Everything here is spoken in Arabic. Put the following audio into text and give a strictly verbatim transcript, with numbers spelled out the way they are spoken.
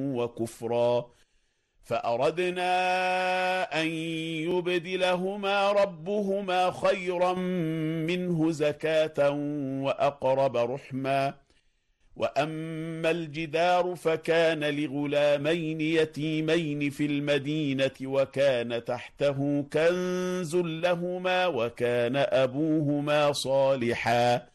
وكفرا، فأردنا أن يبدلهما ربهما خيرا منه زكاة وأقرب رحما. وأما الجدار فكان لغلامين يتيمين في المدينة وكان تحته كنز لهما وكان أبوهما صالحا